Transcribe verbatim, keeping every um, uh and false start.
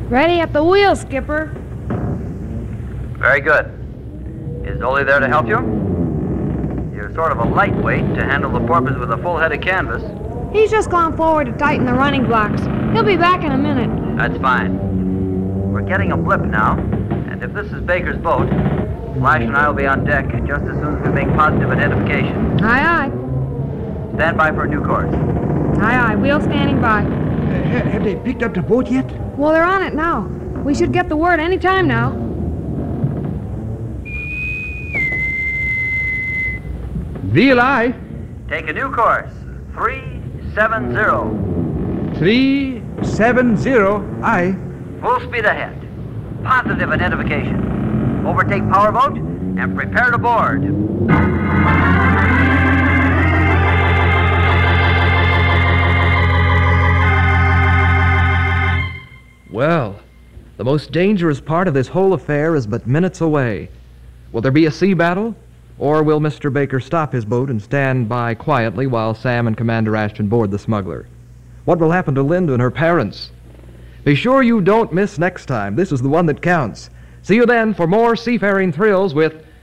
Ready at the wheel, Skipper. Very good. Is Ole there to help you? You're sort of a lightweight to handle the porpoise with a full head of canvas. He's just gone forward to tighten the running blocks. He'll be back in a minute. That's fine. We're getting a blip now, and if this is Baker's boat, Flash and I will be on deck just as soon as we make positive identification. Aye, aye. Stand by for a new course. Aye, aye. Wheel standing by. Uh, have they picked up the boat yet? Well, they're on it now. We should get the word any time now. Wheel aye. Take a new course. three seven zero. Three, seven, zero, aye. Full speed ahead. Positive identification. Overtake powerboat and prepare to board. Well, the most dangerous part of this whole affair is but minutes away. Will there be a sea battle? Or will Mister Baker stop his boat and stand by quietly while Sam and Commander Ashton board the smuggler? What will happen to Linda and her parents? Be sure you don't miss next time. This is the one that counts. See you then for more seafaring thrills with